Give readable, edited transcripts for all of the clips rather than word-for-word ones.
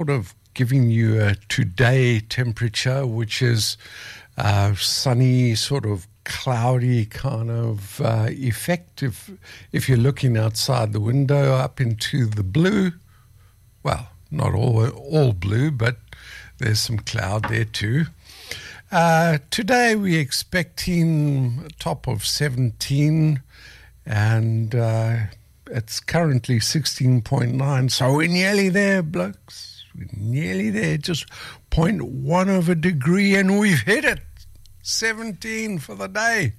sort of giving you a today temperature, which is sunny, sort of cloudy kind of effect. If you're looking outside the window up into the blue, well, not all blue, but there's some cloud there too. Today we're expecting a top of 17 and it's currently 16.9. So we're nearly there, blokes. We're nearly there. Just 0.1 of a degree and we've hit it. 17 for the day.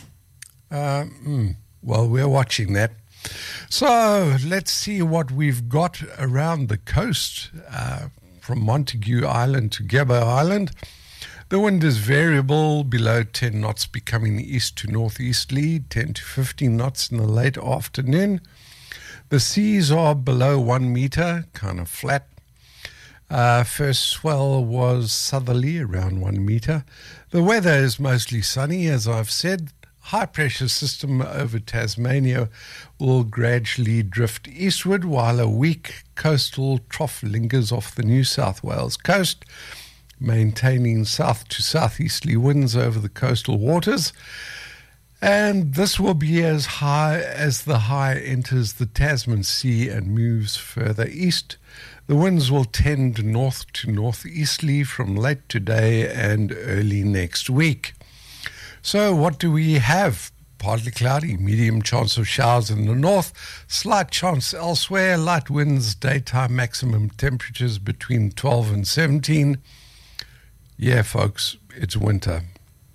Well, we're watching that. So let's see what we've got around the coast from Montague Island to Gabba Island. The wind is variable, below 10 knots, becoming east to northeasterly, 10 to 15 knots in the late afternoon. The seas are below 1 meter, kind of flat. First swell was southerly, around 1 meter. The weather is mostly sunny, as I've said. High pressure system over Tasmania will gradually drift eastward, while a weak coastal trough lingers off the New South Wales coast, maintaining south to southeasterly winds over the coastal waters. And this will be as high as the high enters the Tasman Sea and moves further east. The winds will tend north to northeasterly from late today and early next week. So what do we have? Partly cloudy, medium chance of showers in the north, slight chance elsewhere, light winds, daytime maximum temperatures between 12 and 17. Yeah, folks, it's winter.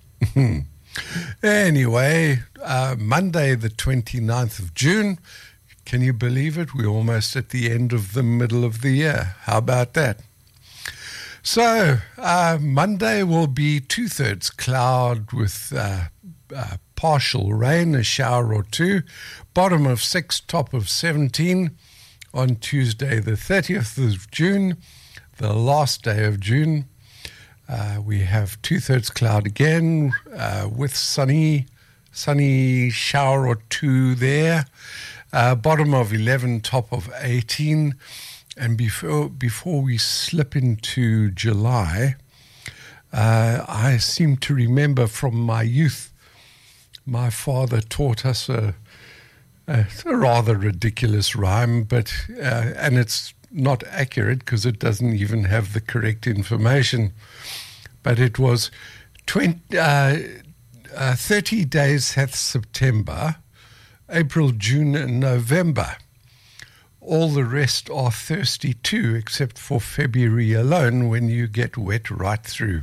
Anyway, Monday the 29th of June. Can you believe it? We're almost at the end of the middle of the year. How about that? So, Monday will be 2/3 cloud with partial rain, a shower or two. Bottom of 6, top of 17. On Tuesday the 30th of June, the last day of June, we have 2/3 cloud again with sunny shower or two there. Bottom of 11, top of 18. And before we slip into July, I seem to remember from my youth, my father taught us a rather ridiculous rhyme, but and it's not accurate because it doesn't even have the correct information. But it was 30 days hath September, April, June, and November. All the rest are thirsty too, except for February alone, when you get wet right through.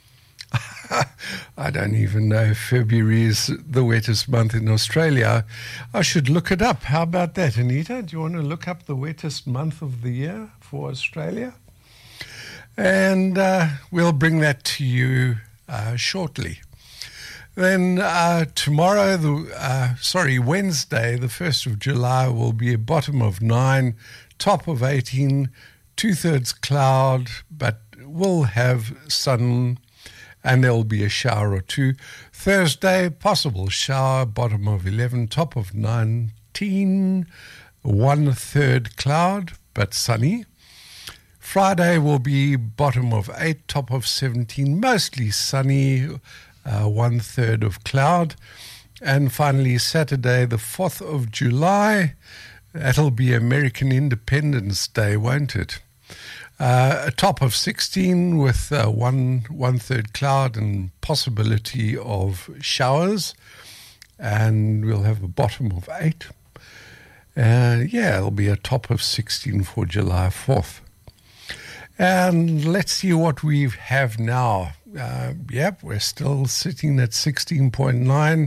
I don't even know if February is the wettest month in Australia. I should look it up. How about that, Anita? Do you want to look up the wettest month of the year for Australia? And we'll bring that to you shortly. Then tomorrow, Wednesday, the 1st of July, will be a bottom of 9, top of 18, 2/3 cloud, but we'll have sun and there'll be a shower or two. Thursday, possible shower, bottom of 11, top of 19, 1/3 cloud, but sunny. Friday will be bottom of 8, top of 17, mostly sunny, 1/3 of cloud. And finally, Saturday, the 4th of July, that'll be American Independence Day, won't it? A top of 16 with 1/3 cloud and possibility of showers. And we'll have a bottom of 8. It'll be a top of 16 for July 4th. And let's see what we have now. We're still sitting at 16.9.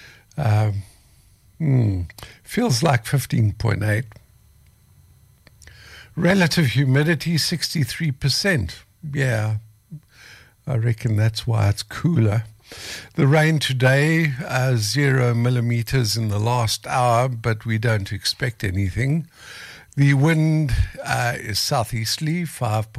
Feels like 15.8. Relative humidity, 63%. Yeah, I reckon that's why it's cooler. The rain today, 0 millimeters in the last hour, but we don't expect anything. The wind is southeasterly,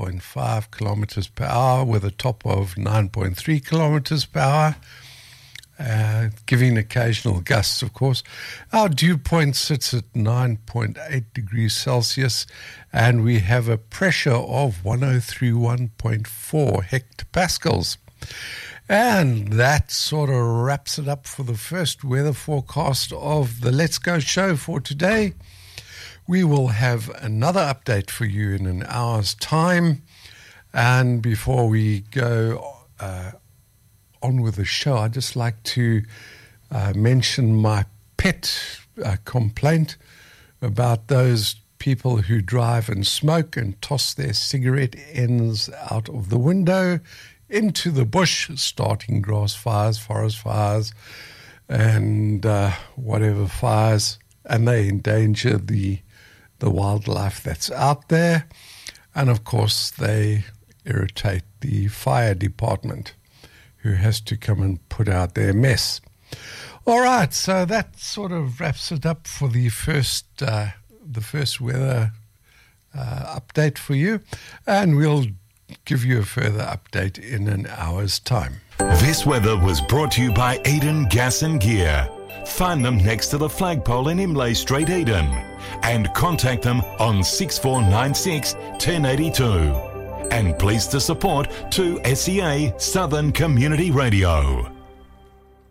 5.5 kilometers per hour, with a top of 9.3 kilometers per hour. giving occasional gusts, of course. Our dew point sits at 9.8 degrees Celsius, and we have a pressure of 1031.4 hectopascals. And that sort of wraps it up for the first weather forecast of the Let's Go show for today. We will have another update for you in an hour's time. And before we go on with the show, I'd just like to mention my pet complaint about those people who drive and smoke and toss their cigarette ends out of the window into the bush, starting grass fires, forest fires, and whatever fires, and they endanger the wildlife that's out there. And of course, they irritate the fire department, who has to come and put out their mess. All right, so that sort of wraps it up for the first weather update for you, and we'll give you a further update in an hour's time. This weather was brought to you by Eden Gas and Gear. Find them next to the flagpole in Imlay Street, Eden, and contact them on 6496 1082. And pleased to support 2SEA Southern Community Radio.